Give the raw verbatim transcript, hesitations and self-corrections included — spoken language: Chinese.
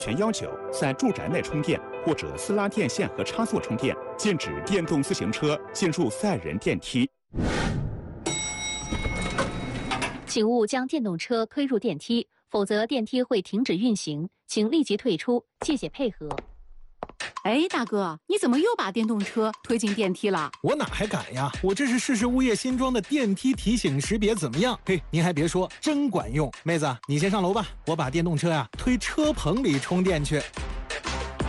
全要求在住宅内充电或者私拉电线和插座充电，禁止电动自行车进入载人电梯。 请勿将电动车推入电梯，否则电梯会停止运行，请立即退出，谢谢配合。 哎，大哥，你怎么又把电动车推进电梯了？ 我哪还敢呀！我这是试试物业新装的电梯提醒识别，怎么样？嘿，您还别说，真管用！妹子，你先上楼吧，我把电动车呀、啊、推车棚里充电去。